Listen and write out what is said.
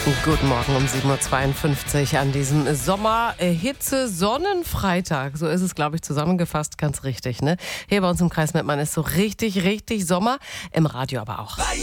Guten Morgen um 7.52 Uhr an diesem Sommer-Hitze-Sonnenfreitag. So ist es, glaube ich, zusammengefasst, ganz richtig, ne? Hier bei uns im Kreis Mettmann ist so richtig, richtig Sommer, im Radio aber auch.